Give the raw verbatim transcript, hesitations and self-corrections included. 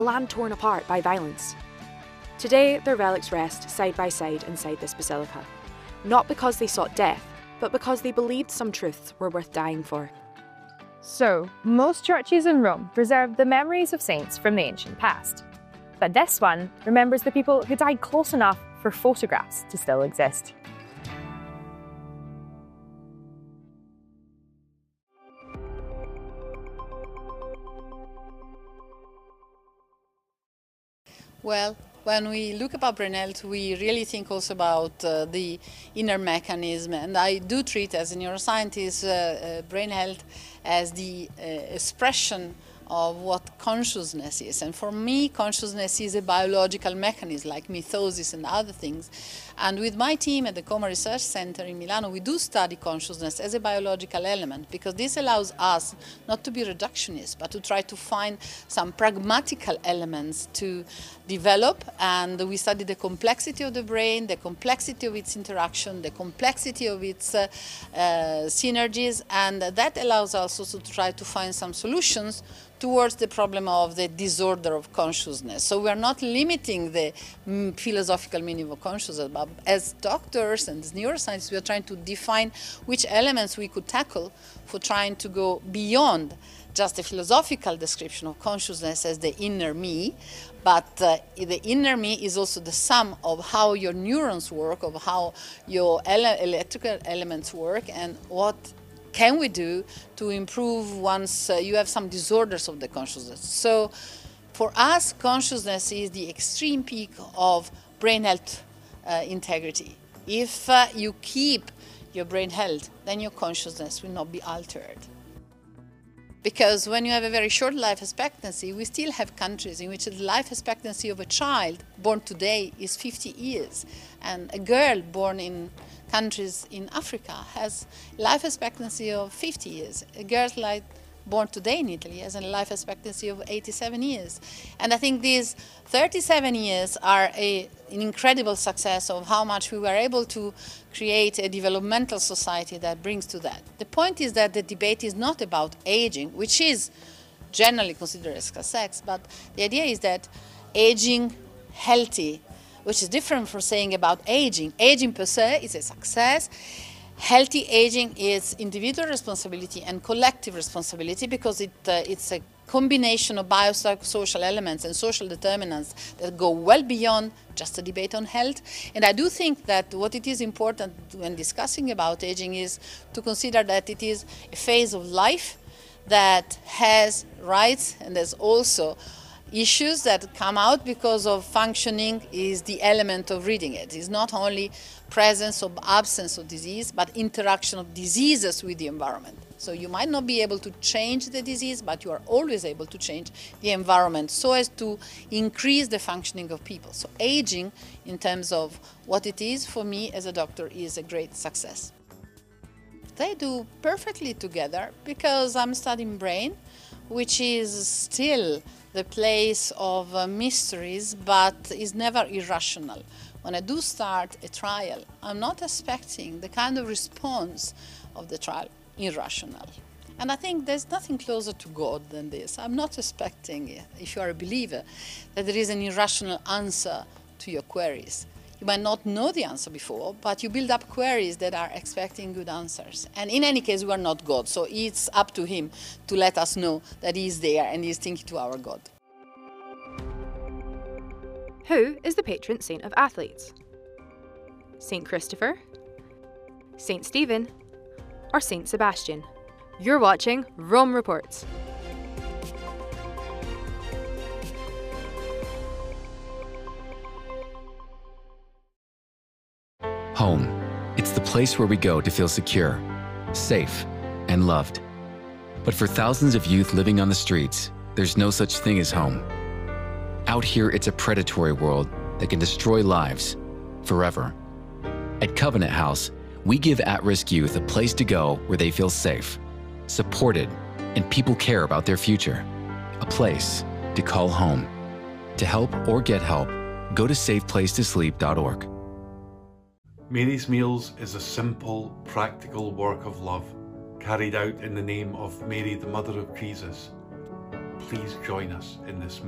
land torn apart by violence. Today, their relics rest side by side inside this basilica, not because they sought death, but because they believed some truths were worth dying for. So, most churches in Rome preserve the memories of saints from the ancient past. But this one remembers the people who died close enough for photographs to still exist. Well, when we look about brain health, we really think also about uh, the inner mechanism, and I do treat as a neuroscientist uh, uh, brain health as the uh, expression of what consciousness is. And for me, consciousness is a biological mechanism like mitosis and other things. And with my team at the Coma Research Center in Milano, we do study consciousness as a biological element, because this allows us not to be reductionist, but to try to find some pragmatical elements to develop. And we study the complexity of the brain, the complexity of its interaction, the complexity of its uh, uh, synergies, and that allows us also to try to find some solutions towards the problem of the disorder of consciousness. So we are not limiting the mm, philosophical meaning of consciousness, but as doctors and as neuroscientists, we are trying to define which elements we could tackle for trying to go beyond just a philosophical description of consciousness as the inner me, but uh, the inner me is also the sum of how your neurons work, of how your ele electrical elements work, and what can we do to improve once uh, you have some disorders of the consciousness. So for us, consciousness is the extreme peak of brain health uh, integrity. If uh, you keep your brain health, then your consciousness will not be altered. Because when you have a very short life expectancy, we still have countries in which the life expectancy of a child born today is fifty years. And a girl born in countries in Africa has life expectancy of fifty years. A girl like born today in Italy has a life expectancy of eighty-seven years. And I think these thirty-seven years are a, an incredible success of how much we were able to create a developmental society that brings to that. The point is that the debate is not about aging, which is generally considered as sex, but the idea is that aging healthy, which is different from saying about aging. Aging per se is a success. Healthy aging is individual responsibility and collective responsibility, because it, uh, it's a combination of biosocial elements and social determinants that go well beyond just a debate on health. And I do think that what it is important when discussing about aging is to consider that it is a phase of life that has rights, and there's also issues that come out because of functioning is the element of reading it. It's not only presence or absence of disease, but interaction of diseases with the environment. So you might not be able to change the disease, but you are always able to change the environment so as to increase the functioning of people. So aging, in terms of what it is for me as a doctor, is a great success. They do perfectly together, because I'm studying brain, which is still the place of uh, mysteries, but is never irrational. When I do start a trial, I'm not expecting the kind of response of the trial irrational. And I think there's nothing closer to God than this. I'm not expecting, if you are a believer, that there is an irrational answer to your queries. You might not know the answer before, but you build up queries that are expecting good answers. And in any case, we are not God, so it's up to Him to let us know that He is there and He is thinking to our God. Who is the patron saint of athletes? Saint Christopher, Saint Stephen, or Saint Sebastian? You're watching Rome Reports. Home. It's the place where we go to feel secure, safe, and loved. But for thousands of youth living on the streets, there's no such thing as home. Out here, it's a predatory world that can destroy lives forever. At Covenant House, we give at-risk youth a place to go where they feel safe, supported, and people care about their future. A place to call home. To help or get help, go to safe place to sleep dot org. Mary's Meals is a simple, practical work of love carried out in the name of Mary, the Mother of Jesus. Please join us in this